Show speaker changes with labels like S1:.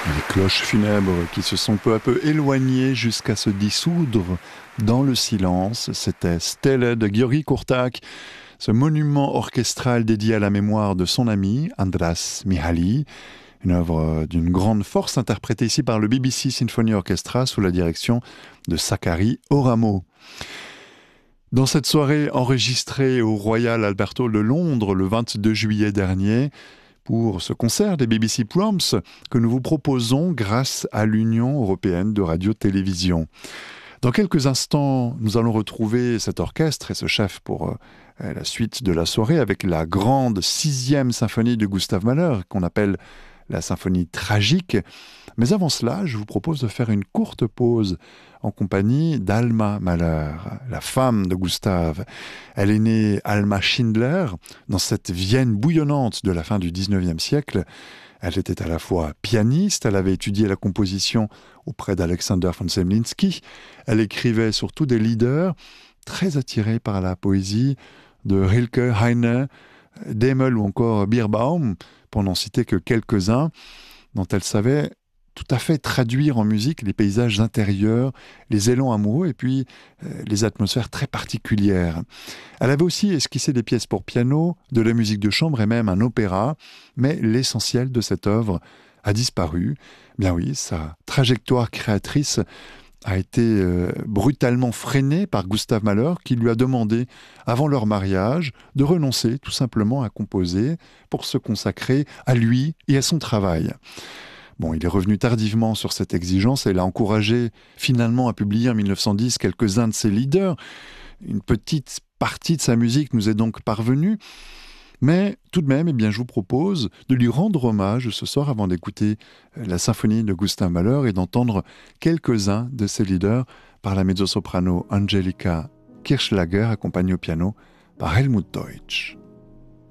S1: Les cloches funèbres qui se sont peu à peu éloignées jusqu'à se dissoudre dans le silence, c'était Stele de György Kurták, ce monument orchestral dédié à la mémoire de son ami András Mihály, une œuvre d'une grande force interprétée ici par le BBC Symphony Orchestra sous la direction de Sakari Oramo. Dans cette soirée enregistrée au Royal Albert Hall de Londres le 22 juillet dernier, pour ce concert des BBC Proms que nous vous proposons grâce à l'Union européenne de radio-télévision. Dans quelques instants, nous allons retrouver cet orchestre et ce chef pour la suite de la soirée avec la grande 6e symphonie de Gustav Mahler qu'on appelle la symphonie tragique. Mais avant cela, je vous propose de faire une courte pause en compagnie d'Alma Mahler, la femme de Gustav. Elle est née Alma Schindler dans cette Vienne bouillonnante de la fin du XIXe siècle. Elle était à la fois pianiste, elle avait étudié la composition auprès d'Alexander von Zemlinsky. Elle écrivait surtout des lieder très attirés par la poésie de Rilke, Heine, Demel ou encore Bierbaum, pour n'en citer que quelques-uns, dont elle savait tout à fait traduire en musique les paysages intérieurs, les élans amoureux et puis les atmosphères très particulières. Elle avait aussi esquissé des pièces pour piano, de la musique de chambre et même un opéra, mais l'essentiel de cette œuvre a disparu. Bien oui, sa trajectoire créatrice a été brutalement freinée par Gustav Mahler qui lui a demandé, avant leur mariage, de renoncer tout simplement à composer pour se consacrer à lui et à son travail. Bon, il est revenu tardivement sur cette exigence et l'a encouragé finalement à publier en 1910 quelques-uns de ses lieder. Une petite partie de sa musique nous est donc parvenue. Mais tout de même, eh bien, je vous propose de lui rendre hommage ce soir avant d'écouter la symphonie de Gustav Mahler et d'entendre quelques-uns de ses lieder par la mezzo-soprano Angelika Kirchschlager, accompagnée au piano par Helmut Deutsch.